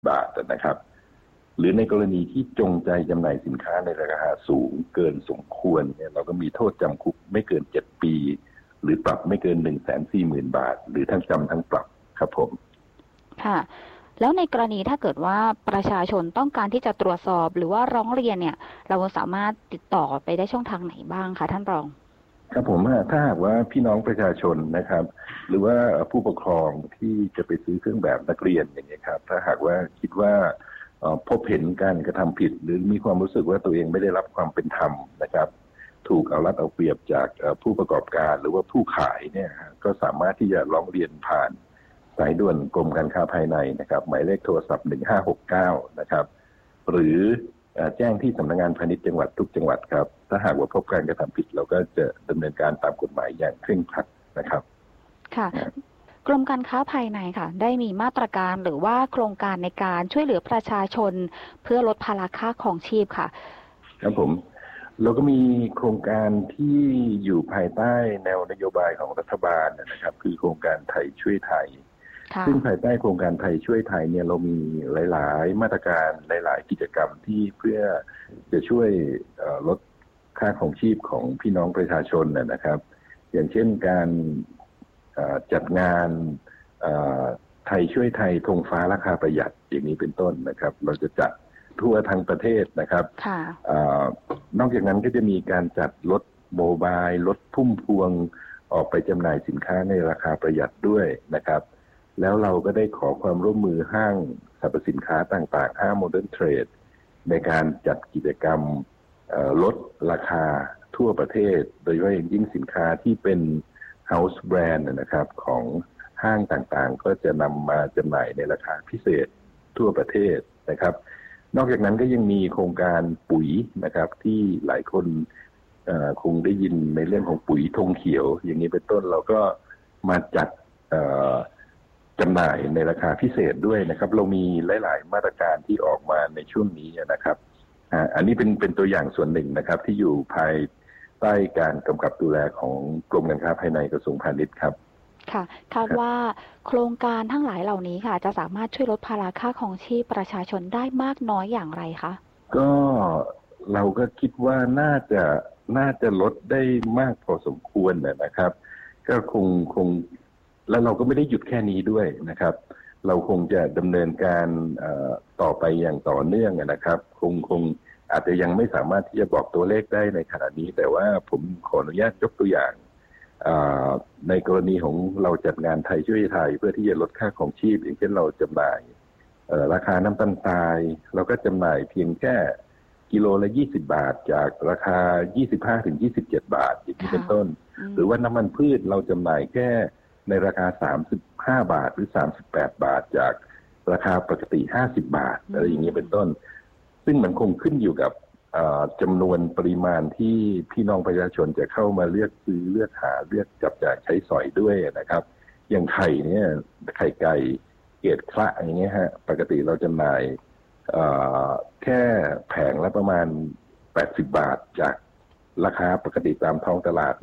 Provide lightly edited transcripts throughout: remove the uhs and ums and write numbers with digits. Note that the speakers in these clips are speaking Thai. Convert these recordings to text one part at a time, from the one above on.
บาทนะครับหรือในกรณีที่จงใจจำหน่ายสินค้าในราคาสูงเกินสมควรเนี่ยเราก็มีโทษจำคุกไม่เกิน7 ปีหรือปรับไม่เกิน140,000 บาทหรือทั้งจำทั้งปรับครับผมค่ะแล้วในกรณีถ้าเกิดว่าประชาชนต้องการที่จะตรวจสอบหรือว่าร้องเรียนเนี่ยเราสามารถติดต่อไปได้ช่องทางไหนบ้างคะท่านรองครับผมถ้าหากว่าพี่น้องประชาชนนะครับหรือว่าผู้ปกครองที่จะไปซื้อเครื่องแบบนักเรียนอย่างนี้ครับถ้าหากว่าคิดว่าพบเห็นการกระทำผิดหรือมีความรู้สึกว่าตัวเองไม่ได้รับความเป็นธรรมนะครับถูกเอารัดเอาเปรียบจากผู้ประกอบการหรือว่าผู้ขายเนี่ยก็สามารถที่จะร้องเรียนผ่านสายด่วนกรมการค้าภายในนะครับหมายเลขโทรศัพท์1569นะครับหรือแจ้งที่สำนักงานพาณิชย์จังหวัดทุกจังหวัดครับถ้าหากว่าพบการกระทำผิดเราก็จะดำเนินการตามกฎหมายอย่างเคร่งครัดนะครับค่ะกรมการค้าภายในค่ะได้มีมาตรการหรือว่าโครงการในการช่วยเหลือประชาชนเพื่อลดภาระค่าครองชีพค่ะครับผมเราก็มีโครงการที่อยู่ภายใต้แนวนโยบายของรัฐบาลนะครับคือโครงการไทยช่วยไทยซึ่งภายใต้โครงการไทยช่วยไทยเนี่ยเรามีหลายๆมาตรการหลายๆกิจกรรมที่เพื่อจะช่วยลดค่าครองชีพของพี่น้องประชาชนนะครับอย่างเช่นการจัดงานไทยช่วยไทยธงฟ้าราคาประหยัดอย่างนี้เป็นต้นนะครับเราจะจัดทั่วทั้งประเทศนะครับนอกจากนั้นก็จะมีการจัดรถโมบายรถพุ่มพวงออกไปจำหน่ายสินค้าในราคาประหยัดด้วยนะครับแล้วเราก็ได้ขอความร่วมมือห้างสรรพสินค้าต่างๆห้างโมเดิร์นเทรดในการจัดกิจกรรมลดราคาทั่วประเทศโดยเฉพาะอย่างยิ่งสินค้าที่เป็น House Brand นะครับของห้างต่างๆก็จะนำมาจำหน่ายในราคาพิเศษทั่วประเทศนะครับนอกจากนั้นก็ยังมีโครงการปุ๋ยนะครับที่หลายคนคงได้ยินในเรื่องของปุ๋ยธงเขียวอย่างนี้เป็นต้นเราก็มาจัดจำหน่ายในราคาพิเศษด้วยนะครับเรามีหลายๆมาตรการที่ออกมาในช่วงนี้นะครับอันนี้เป็นตัวอย่างส่วนหนึ่งนะครับที่อยู่ภายใต้การกำกับดูแลของกรมการค้าภายในกระทรวงพาณิชย์ครับค่ะคาดว่าโครงการทั้งหลายเหล่านี้ค่ะจะสามารถช่วยลดภาระค่าครองชีพประชาชนได้มากน้อยอย่างไรคะก็เราก็คิดว่าน่าจะลดได้มากพอสมควรนะครับก็คงแล้วเราก็ไม่ได้หยุดแค่นี้ด้วยนะครับเราคงจะดำเนินการต่อไปอย่างต่อเนื่องนะครับคงอาจจะยังไม่สามารถที่จะบอกตัวเลขได้ในขณะนี้แต่ว่าผมขออนุญาตยกตัวอย่างในกรณีของเราจัดงานไทยช่วยไทยเพื่อที่จะลดค่าของชีพอย่างเช่นเราจำหน่ายราคาน้ำตาลทรายเราก็จำหน่ายเพียงแค่กิโลละ20 บาทจากราคา25 ถึง 27 บาทอย่างนี้เป็นต้นหรือว่าน้ำมันพืชเราจำหน่ายแค่ในราคา35 บาทหรือ38 บาทจากราคาปกติ50 บาทอะไรอย่างนี้เป็นต้นซึ่งมันคงขึ้นอยู่กับจำนวนปริมาณที่พี่น้องประชาชนจะเข้ามาเลือกซื้อเลือกหาเลือกจับจ่ายใช้สอยด้วยนะครับอย่างไข่เนี่ยไข่ไก่เกรดคละอย่างเงี้ยฮะปกติเราจำหน่ายแค่แผงละประมาณ80 บาทจากราคาปกติตามท้องตลาด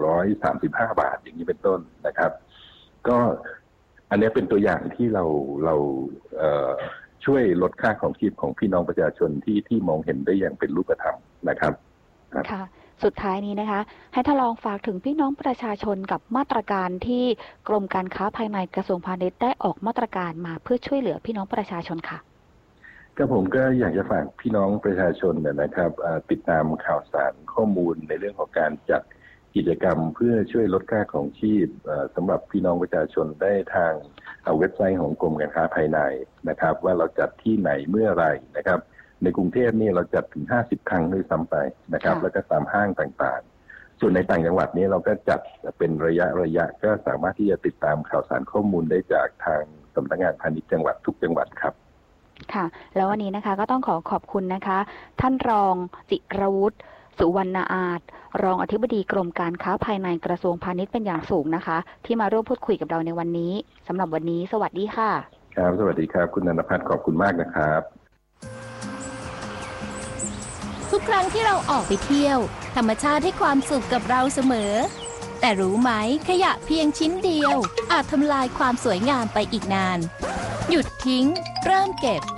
135 บาทอย่างนี้เป็นต้นนะครับก็อันนี้เป็นตัวอย่างที่เราช่วยลดค่าของชีพของพี่น้องประชาชนที่มองเห็นได้อย่างเป็นรูปธรรมนะครับค่ะสุดท้ายนี้นะคะให้ท่านลองฝากถึงพี่น้องประชาชนกับมาตรการที่กรมการค้าภายในกระทรวงพาณิชย์ได้ออกมาตรการมาเพื่อช่วยเหลือพี่น้องประชาชนค่ะก็ผมก็อยากจะฝากพี่น้องประชาชนนะครับติดตามข่าวสารข้อมูลในเรื่องของการจัดกิจกรรมเพื่อช่วยลดค่าของชีพสำหรับพี่น้องประชาชนได้ทางเว็บไซต์ของกรมการค้าภายในนะครับว่าเราจัดที่ไหนเมื่อไรนะครับในกรุงเทพนี่เราจัดถึง50 ครั้งด้วยซ้ำไปนะครับแล้วก็ตามห้างต่างๆส่วนในต่างจังหวัดนี้เราก็จัดเป็นระยะก็สามารถที่จะติดตามข่าวสารข้อมูลได้จากทางสำนักงานพาณิชย์จังหวัดทุกจังหวัดครับค่ะแล้ววันนี้นะคะก็ต้องขอบคุณนะคะท่านรองจิรวุฒิสุวรรณอาจรองอธิบดีกรมการค้าภายในกระทรวงพาณิชย์เป็นอย่างสูงนะคะที่มาร่วมพูดคุยกับเราในวันนี้สำหรับวันนี้สวัสดีค่ะครับสวัสดีครับคุณนันทพัฒน์ขอบคุณมากนะครับทุกครั้งที่เราออกไปเที่ยวธรรมชาติให้ความสุขกับเราเสมอแต่รู้ไหมขยะเพียงชิ้นเดียวอาจทำลายความสวยงามไปอีกนานหยุดทิ้ง เริ่มเก็บ